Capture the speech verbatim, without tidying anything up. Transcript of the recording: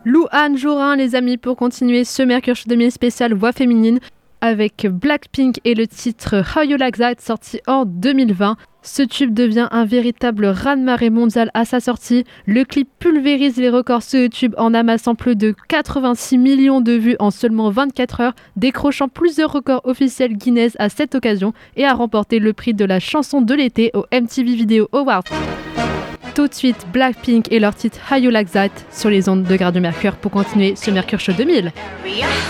Louane Jorin, les amis, pour continuer ce Mercure Show deux mille spécial voix féminine avec Blackpink et le titre How You Like That sorti en deux mille vingt. Ce tube devient un véritable raz-de-marée mondial à sa sortie. Le clip pulvérise les records sur YouTube en amassant plus de quatre-vingt-six millions de vues en seulement vingt-quatre heures, décrochant plusieurs records officiels Guinness à cette occasion et a remporté le prix de la chanson de l'été au M T V Video Awards. Tout de suite, Blackpink et leur titre How You Like That sur les ondes de Radio Mercure pour continuer ce Mercure Show deux mille.